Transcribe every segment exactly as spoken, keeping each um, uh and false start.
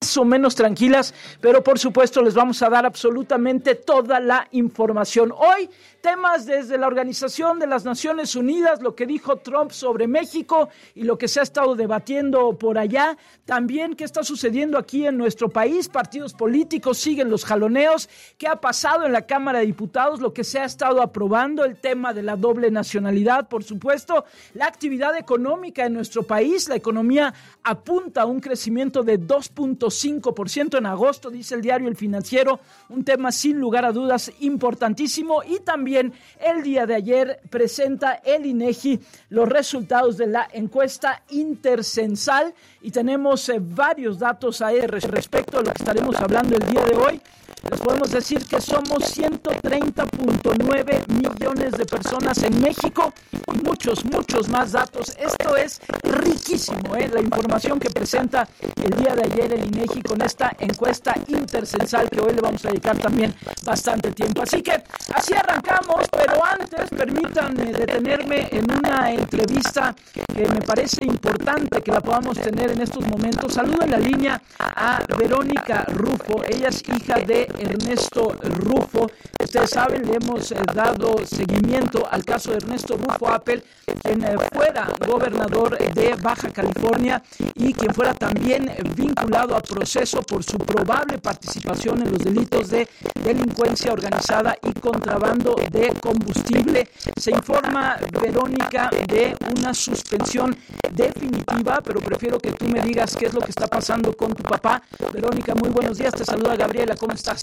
más o menos tranquilas, pero por supuesto les vamos a dar absolutamente toda la información. Hoy, temas desde la Organización de las Naciones Unidas, lo que dijo Trump sobre México y lo que se ha estado debatiendo por allá. También qué está sucediendo aquí en nuestro país, partidos políticos siguen los jaloneos, qué ha pasado en la Cámara de Diputados, lo que se ha estado aprobando, el tema de la doble nacionalidad, por supuesto, la actividad económica en nuestro país. La economía apunta a un crecimiento de dos punto cinco por ciento en agosto, dice el diario El Financiero, un tema sin lugar a dudas importantísimo. Y también el día de ayer presenta el INEGI los resultados de la encuesta intercensal y tenemos eh, varios datos ahí respecto a lo que estaremos hablando el día de hoy. Les podemos decir que somos ciento treinta punto nueve millones de personas en México y muchos, muchos más datos. Esto es riquísimo, ¿eh? La información que presenta el día de ayer el INEGI con esta encuesta intercensal que hoy le vamos a dedicar también bastante tiempo. Así que así arrancamos, pero antes permítanme detenerme en una entrevista que me parece importante que la podamos tener en estos momentos. Saludo en la línea a Verónica Rufo, ella es hija de Ernesto Rufo. Ustedes saben, le hemos eh, dado seguimiento al caso de Ernesto Rufo Appel, quien eh, fuera gobernador de Baja California y quien fuera también vinculado a proceso por su probable participación en los delitos de delincuencia organizada y contrabando de combustible. Se informa, Verónica, de una suspensión definitiva, pero prefiero que tú me digas qué es lo que está pasando con tu papá. Verónica, muy buenos días, te saluda Gabriela, ¿cómo estás?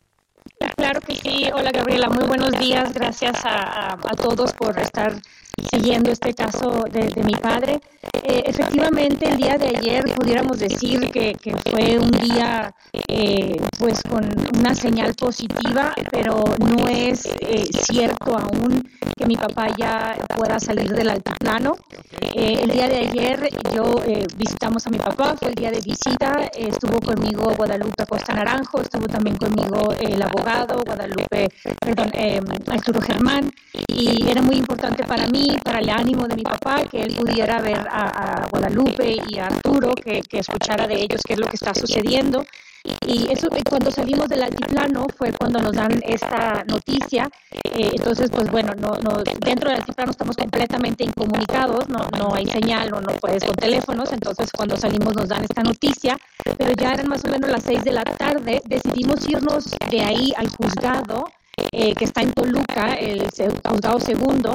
Claro que sí. Hola Gabriela, muy buenos días. Gracias a, a, a todos por estar siguiendo este caso de, de mi padre. Eh, efectivamente, el día de ayer pudiéramos decir que, que fue un día eh, pues con una señal positiva, pero no es eh, cierto aún que mi papá ya pueda salir del altiplano. Eh, el día de ayer yo eh, visitamos a mi papá, fue el día de visita, eh, estuvo conmigo Guadalupe Acosta Naranjo, estuvo también conmigo eh, el abogado Guadalupe, perdón, eh, Arturo Germán, y era muy importante para mí, para el ánimo de mi papá, que él pudiera ver a, a Guadalupe y a Arturo, que, que escuchara de ellos qué es lo que está sucediendo. Y eso, cuando salimos del altiplano fue cuando nos dan esta noticia. Eh, entonces, pues bueno, no, no, dentro del altiplano estamos completamente incomunicados, no, no hay señal, no, no puedes con teléfonos. Entonces, cuando salimos nos dan esta noticia, pero ya eran más o menos las seis de la tarde. Decidimos irnos de ahí al juzgado eh, que está en Toluca, el juzgado segundo.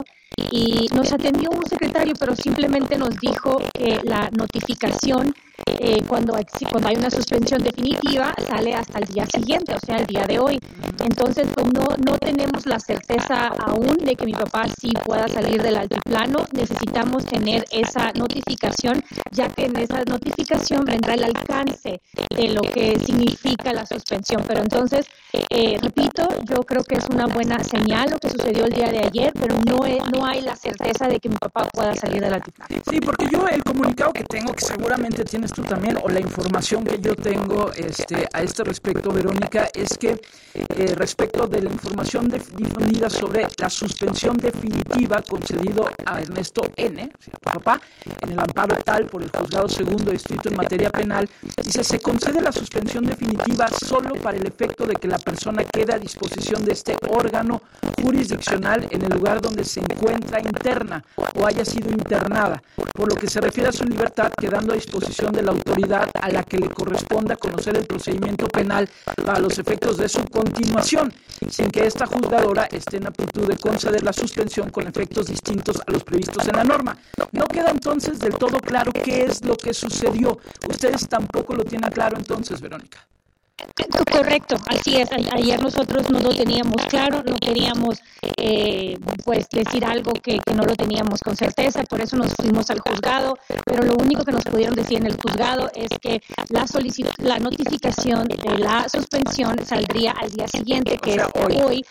Y nos atendió un secretario, pero simplemente nos dijo que la notificación eh, cuando, hay, cuando hay una suspensión definitiva sale hasta el día siguiente, o sea, el día de hoy. Entonces, pues no, no tenemos la certeza aún de que mi papá sí pueda salir del altiplano. Necesitamos tener esa notificación, ya que en esa notificación vendrá el alcance de lo que significa la suspensión. Pero entonces, eh, repito, yo creo que es una buena señal lo que sucedió el día de ayer, pero no, es, no hay la certeza de que mi papá pueda salir del altiplano. Sí, porque yo el comunicado que tengo, que seguramente tienes tú también, o la información que yo tengo este, a este respecto, Verónica, es que eh, respecto de la información de, difundida sobre la suspensión definitiva concedido a Ernesto N., o sea, tu papá, en el amparo tal por el juzgado segundo distrito en materia penal, dice, se concede la suspensión definitiva solo para el efecto de que la persona quede a disposición de este órgano jurisdiccional en el lugar donde se encuentra interna o haya sido internada, por lo que se refiere a su libertad, quedando a disposición de la autoridad a la que le corresponda conocer el procedimiento penal para los efectos de su continuación, sin que esta juzgadora esté en aptitud de conceder la suspensión con efectos distintos a los previstos en la norma. No queda entonces del todo claro qué es lo que sucedió. Ustedes tampoco lo tienen claro entonces, Verónica. Correcto, así es. Ayer nosotros no lo teníamos claro, no queríamos eh, pues decir algo que, que no lo teníamos con certeza, por eso nos fuimos al juzgado, pero lo único que nos pudieron decir en el juzgado es que la solicitud, la notificación de la suspensión saldría al día siguiente, que o sea, es hoy. hoy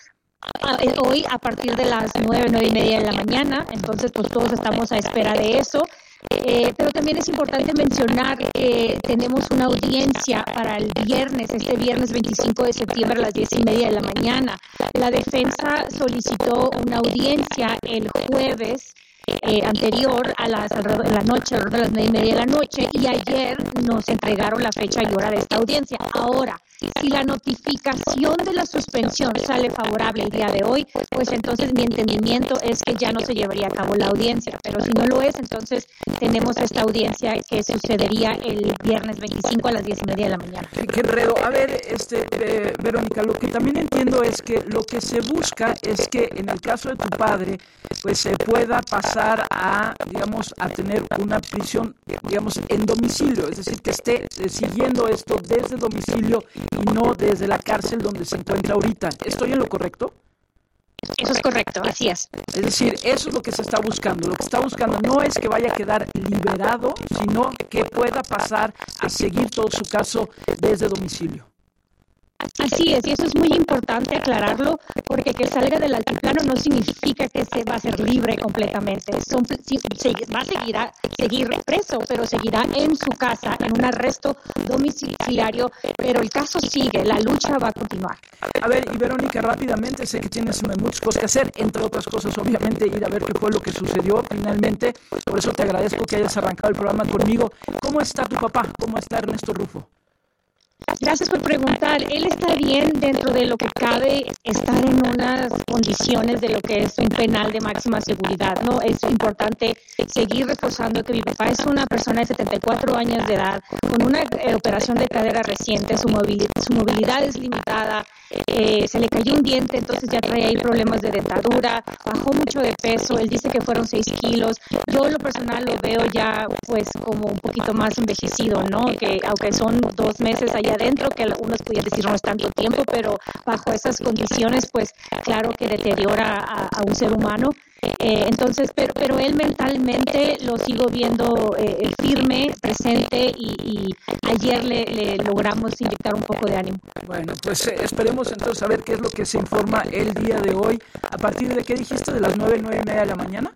Hoy a partir de las nueve, nueve y media de la mañana, entonces pues todos estamos a espera de eso. Eh, pero también es importante mencionar que tenemos una audiencia para el viernes, este viernes veinticinco de septiembre a las diez y media de la mañana. La defensa solicitó una audiencia el jueves eh, anterior a las alrededor de la noche, alrededor de las nueve y media de la noche, y ayer nos entregaron la fecha y hora de esta audiencia. Ahora, si la notificación de la suspensión sale favorable el día de hoy, pues entonces mi entendimiento es que ya no se llevaría a cabo la audiencia, pero si no lo es, entonces tenemos esta audiencia que sucedería el viernes veinticinco a las diez y media de la mañana. Qué enredo. A ver, este, eh, Verónica, lo que también entiendo es que lo que se busca es que en el caso de tu padre, pues se pueda pasar a, digamos, a tener una prisión, digamos, en domicilio, es decir, que esté eh, siguiendo esto desde domicilio y no desde la cárcel donde se encuentra ahorita. ¿Estoy en lo correcto? Eso es correcto, así es. Es decir, eso es lo que se está buscando. Lo que se está buscando no es que vaya a quedar liberado, sino que pueda pasar a seguir todo su caso desde domicilio. Así es, y eso es muy importante aclararlo, porque que salga del altiplano no significa que se va a ser libre completamente. Son, sí, se, va a seguir, a seguir preso, pero seguirá en su casa, en un arresto domiciliario, pero el caso sigue, la lucha va a continuar. A ver, y Verónica, rápidamente, sé que tienes muchas cosas que hacer, entre otras cosas, obviamente, ir a ver qué fue lo que sucedió finalmente. Por eso te agradezco que hayas arrancado el programa conmigo. ¿Cómo está tu papá? ¿Cómo está Ernesto Rufo? Gracias por preguntar. Él está bien dentro de lo que cabe estar en unas condiciones de lo que es un penal de máxima seguridad, ¿no? Es importante seguir reforzando que mi papá es una persona de setenta y cuatro años de edad, con una eh, operación de cadera reciente, su, movilidad, su movilidad es limitada, eh, se le cayó un diente, entonces ya trae ahí problemas de dentadura, bajó mucho de peso, él dice que fueron seis kilos. Yo en lo personal lo veo ya pues como un poquito más envejecido, ¿no? Que aunque son dos meses allá adentro, que algunos pudieran decir no es tanto tiempo, pero bajo esas condiciones, pues claro que deteriora a, a un ser humano. Eh, entonces, pero, pero él mentalmente lo sigo viendo eh, firme, presente, y, y ayer le, le logramos inyectar un poco de ánimo. Bueno, pues eh, esperemos entonces a ver qué es lo que se informa el día de hoy. ¿A partir de qué dijiste? ¿De las nueve, nueve y media de la mañana?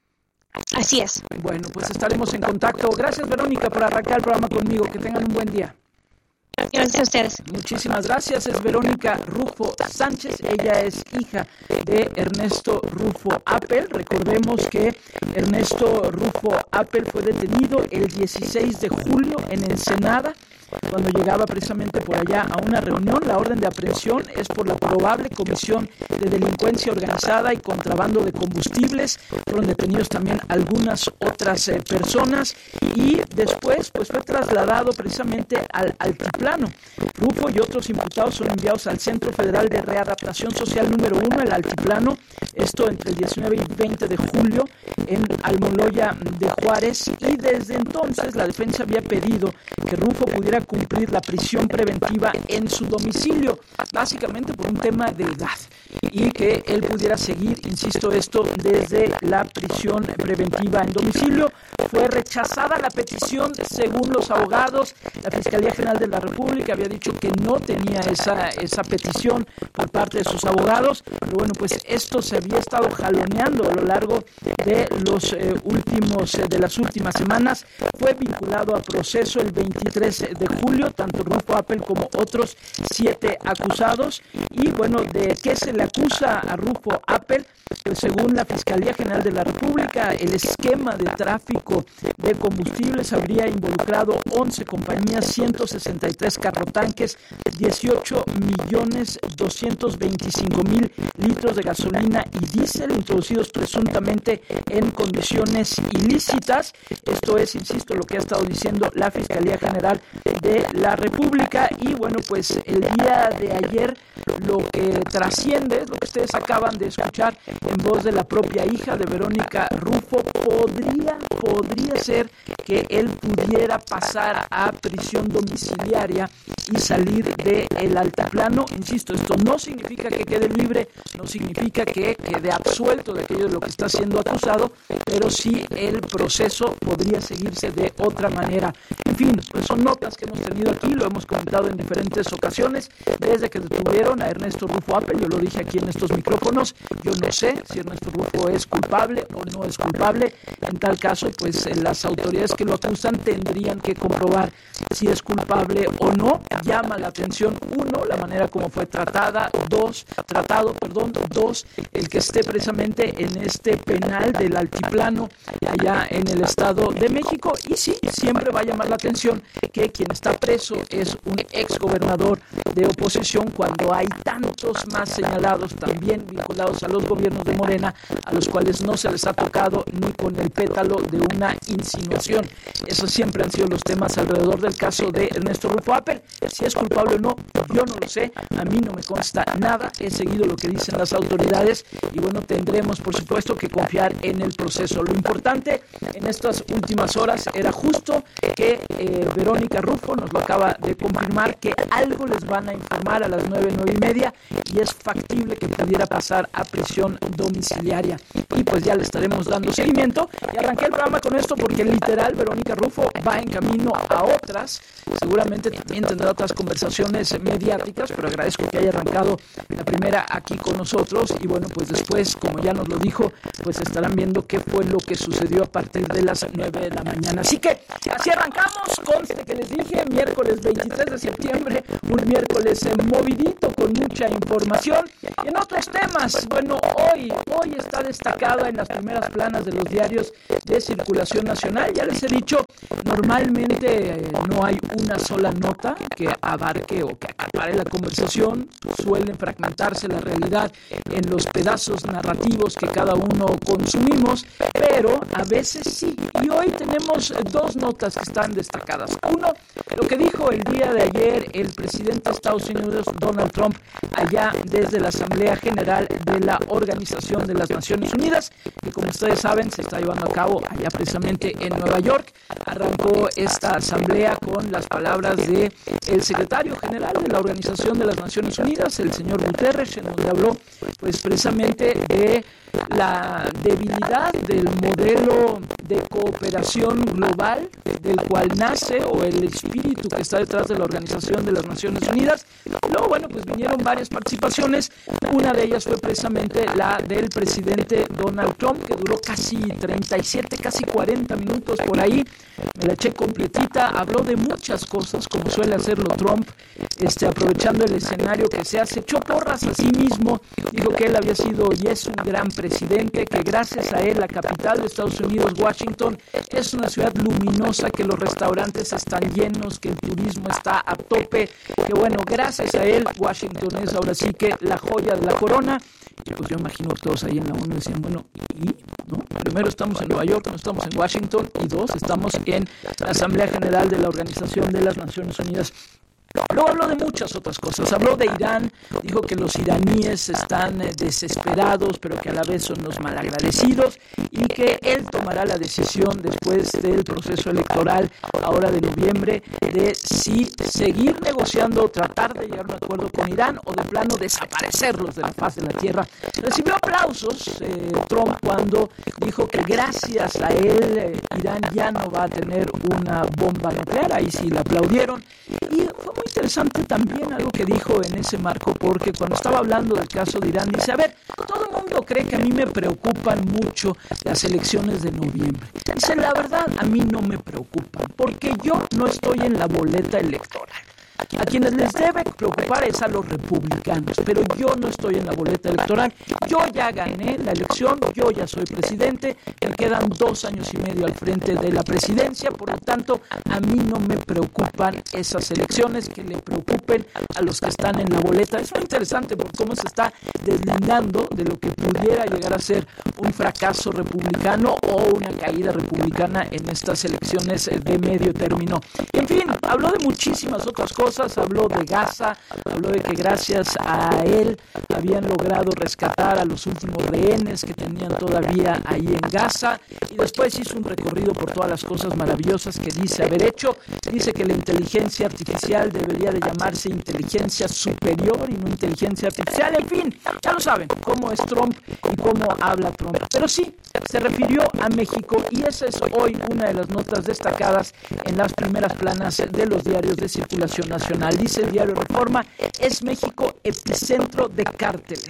Así es. Bueno, pues estaremos en contacto. Gracias, Verónica, por arrancar el programa conmigo. Que tengan un buen día. Gracias a ustedes. Muchísimas gracias. Es Verónica Rufo Sánchez. Ella es hija de Ernesto Rufo Appel. Recordemos que Ernesto Rufo Appel fue detenido el dieciséis de julio en Ensenada, cuando llegaba precisamente por allá a una reunión. La orden de aprehensión es por la probable comisión de delincuencia organizada y contrabando de combustibles. Fueron detenidos también algunas otras eh, personas, y después pues fue trasladado precisamente al altiplano. Rufo y otros imputados son enviados al Centro Federal de Readaptación Social número uno, el Altiplano, esto entre el diecinueve y veinte de julio en Almoloya de Juárez, y desde entonces la defensa había pedido que Rufo pudiera cumplir la prisión preventiva en su domicilio, básicamente por un tema de edad, y que él pudiera seguir, insisto, esto desde la prisión preventiva en domicilio. Fue rechazada la petición según los abogados. La Fiscalía General de la República había dicho que no tenía esa, esa petición por parte de sus abogados, pero bueno, pues esto se había estado jaloneando a lo largo de los eh, últimos, eh, de las últimas semanas. Fue vinculado a proceso el veintitrés de julio, tanto Rufo Appel como otros siete acusados. Y bueno, ¿de qué se le acusa a Rufo Appel? Pues según la Fiscalía General de la República, el esquema de tráfico de combustibles habría involucrado once compañías, ciento sesenta y tres carrotanques, dieciocho millones doscientos veinticinco mil litros de gasolina y diésel introducidos presuntamente en condiciones ilícitas. Esto es, insisto, lo que ha estado diciendo la Fiscalía General de la República. Y bueno, pues el día de ayer lo que trasciende es lo que ustedes acaban de escuchar en voz de la propia hija de Verónica Rufo. Podría, podría ser que él pudiera pasar a prisión domiciliaria y salir del altiplano. Insisto, esto no significa que quede libre, no significa que quede absuelto de aquello de lo que está siendo acusado, pero sí el proceso podría seguirse de otra manera. En fin, pues son notas que hemos tenido aquí, lo hemos comentado en diferentes ocasiones, desde que detuvieron a Ernesto Rufo Appel. Yo lo dije aquí en estos micrófonos, yo no sé si Ernesto Rufo es culpable o no es culpable. En tal caso, pues las autoridades que lo acusan tendrían que comprobar si es culpable o no. Llama la atención, uno, la manera como fue tratada, dos, tratado, perdón, dos, el que esté precisamente en este penal del Altiplano allá en el Estado de México. Y sí, siempre va a llamar la atención que quien está preso es un ex gobernador de oposición, cuando hay tantos más señalados también vinculados a los gobiernos de Morena, a los cuales no se les ha tocado ni con el pétalo de una insinuación. Esos siempre han sido los temas alrededor del caso de Ernesto Rufo Appel. Si es culpable o no, yo no lo sé, a mí no me consta nada, he seguido lo que dicen las autoridades y bueno, tendremos por supuesto que confiar en el proceso. Lo importante en estas últimas horas era justo que eh, Verónica Rufo nos lo acaba de confirmar, que algo les van a informar a las nueve, nueve y media, y es factible que pudiera pasar a prisión domiciliaria. Y pues ya le estaremos dando seguimiento. Y arranqué el programa con esto porque literal Verónica Rufo va en camino a otras, seguramente también tendrá otras conversaciones mediáticas, pero agradezco que haya arrancado la primera aquí con nosotros. Y bueno, pues después, como ya nos lo dijo, pues estarán viendo qué fue lo que sucedió a partir de las nueve de la mañana. Así que así arrancamos, conste que les dije, miércoles veintitrés de septiembre, un miércoles eh, movidito con mucha información. Y en otros temas, bueno, hoy, hoy está destacada en las primeras planas de los diarios de circulación nacional. Ya les he dicho, normalmente eh, no hay una sola nota que abarque o que acapare la conversación, suelen fragmentarse la realidad en los pedazos narrativos que cada uno consumimos, pero a veces sí. Y hoy tenemos dos notas que están destacadas. Uno, lo que dijo el día de ayer el presidente de Estados Unidos, Donald Trump, allá desde la Asamblea General de la Organización de las Naciones Unidas, que como ustedes saben se está llevando a cabo allá precisamente en Nueva York. Arrancó esta asamblea con las palabras de el secretario general de la Organización de las Naciones Unidas, el señor Guterres, en donde habló pues precisamente de la debilidad del modelo de cooperación global del cual nace, o el espíritu que está detrás de la Organización de las Naciones Unidas. Luego, bueno, pues vinieron varias participaciones. Una de ellas fue precisamente la del presidente Donald Trump, que duró casi treinta y siete, casi cuarenta minutos por ahí. Me la eché completita. Habló de muchas cosas, como suele hacerlo Trump, este, aprovechando el escenario que se hace. Echó porras a sí mismo. Dijo que él había sido y es un gran presidente, que gracias a él la capital de Estados Unidos, Washington, es una ciudad luminosa, que los restaurantes están llenos, que el turismo está a tope, que bueno, gracias a él Washington es ahora sí que la joya de la corona. Y pues yo imagino que todos ahí en la ONU decían, bueno, ¿y? ¿No? Primero estamos en Nueva York, no estamos en Washington, y dos, estamos en la Asamblea General de la Organización de las Naciones Unidas. Luego habló de muchas otras cosas. Habló de Irán, dijo que los iraníes están eh, desesperados, pero que a la vez son los malagradecidos, y que él tomará la decisión después del proceso electoral, ahora de noviembre, de si seguir negociando o tratar de llegar a un acuerdo con Irán, o de plano desaparecerlos de la faz de la tierra. Recibió aplausos eh, Trump cuando dijo que gracias a él eh, Irán ya no va a tener una bomba nuclear. Ahí sí le aplaudieron. Y fue muy interesante también algo que dijo en ese marco, porque cuando estaba hablando del caso de Irán, dice, a ver, todo el mundo cree que a mí me preocupan mucho las elecciones de noviembre. Dice, la verdad, a mí no me preocupan, porque yo no estoy en la boleta electoral. A quienes les debe preocupar es a los republicanos, pero yo no estoy en la boleta electoral. Yo ya gané la elección, yo ya soy presidente, me quedan dos años y medio al frente de la presidencia, por lo tanto, a mí no me preocupan esas elecciones, que le preocupen a los que están en la boleta. Es muy interesante por cómo se está deslindando de lo que pudiera llegar a ser un fracaso republicano o una caída republicana en estas elecciones de medio término. En fin, habló de muchísimas otras cosas, habló de Gaza, habló de que gracias a él habían logrado rescatar a los últimos rehenes que tenían todavía ahí en Gaza, y después hizo un recorrido por todas las cosas maravillosas que dice haber hecho. Dice que la inteligencia artificial debería de llamarse inteligencia superior y no inteligencia artificial. En fin, ya lo saben cómo es Trump y cómo habla Trump. Pero sí, se refirió a México, y esa es hoy una de las notas destacadas en las primeras planas de los diarios de circulación nacional. Dice el diario Reforma, es México epicentro de cárteles.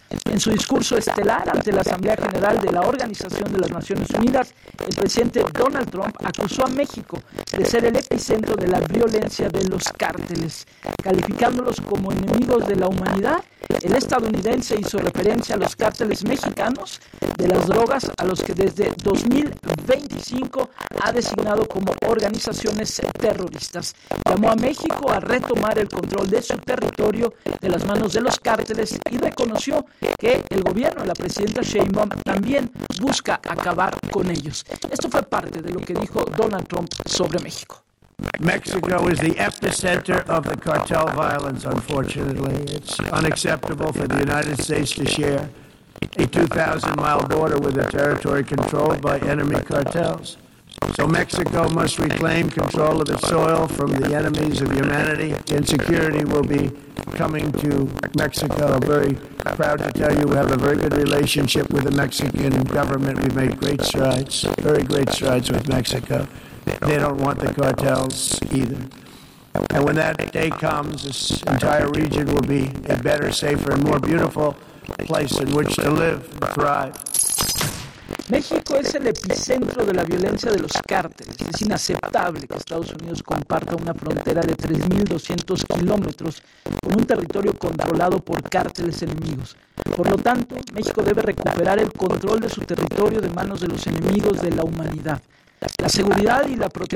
En su discurso estelar ante la Asamblea General de la Organización de las Naciones Unidas, el presidente Donald Trump acusó a México de ser el epicentro de la violencia de los cárteles, calificándolos como enemigos de la humanidad. El estadounidense hizo referencia a los cárteles mexicanos de las drogas, a los que desde dos mil veinticinco ha designado como organizaciones terroristas. Llamó a México a retomar el control de su territorio de las manos de los cárteles y reconoció que el gobierno de la presidenta Sheinbaum también busca acabar con ellos. Esto fue parte de lo que dijo Donald Trump sobre México. Mexico is the epicenter of the cartel violence, unfortunately. It's unacceptable for the United States to share a two thousand mile border with a territory controlled by enemy cartels. So Mexico must reclaim control of its soil from the enemies of humanity. Insecurity will be coming to Mexico. I'm very proud to tell you we have a very good relationship with the Mexican government. We've made great strides, very great strides with Mexico. They don't want the cartels either. And when that day comes, this entire region will be a better, safer, and more beautiful place in which to live and thrive. México es el epicentro de la violencia de los cárteles. Es inaceptable que Estados Unidos comparta una frontera de tres mil doscientos kilómetros con un territorio controlado por cárteles enemigos. Por lo tanto, México debe recuperar el control de su territorio de manos de los enemigos de la humanidad. La seguridad y la protección